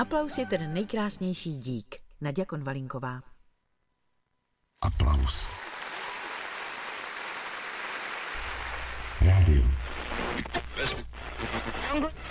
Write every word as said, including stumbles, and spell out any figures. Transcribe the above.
Aplaus je ten nejkrásnější dík. Naďa Konvalinková. Aplaus. Rádio.